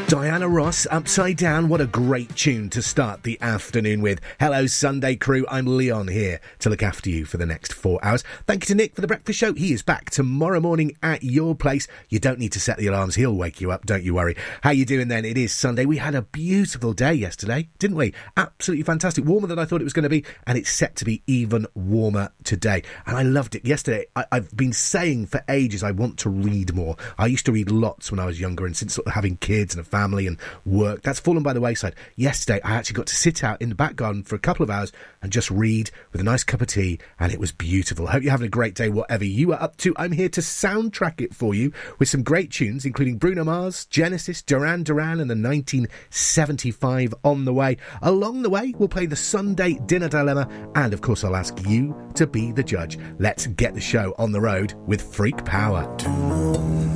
Diana Ross, Upside Down. What a great tune to start the afternoon with. Hello, Sunday crew. I'm Leon here to look after you for the next 4 hours. Thank you to Nick for the breakfast show. He is back tomorrow morning at your place. You don't need to set the alarms. He'll wake you up. Don't you worry. How you doing then? It is Sunday. We had a beautiful day yesterday, didn't we? Absolutely fantastic. Warmer than I thought it was going to be, and it's set to be even warmer today. And I loved it. Yesterday, I've been saying for ages I want to read more. I used to read lots when I was younger, and since sort of having kids and a family and work, that's fallen by the wayside. Yesterday I actually got to sit out in the back garden for a couple of hours and just read with a nice cup of tea, and it was beautiful. Hope you're having a great day whatever you are up to. I'm here to soundtrack it for you with some great tunes, including Bruno Mars, Genesis, Duran Duran and the 1975 on the way. Along the way we'll play the Sunday Dinner Dilemma, and of course I'll ask you to be the judge. Let's get the show on the road with Freak Power.